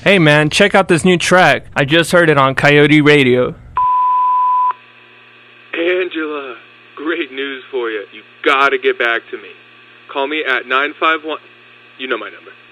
Hey man, check out this new track. I just heard it on Coyote Radio. Angela, great news for you. You gotta get back to me. Call me at 951... You know my number.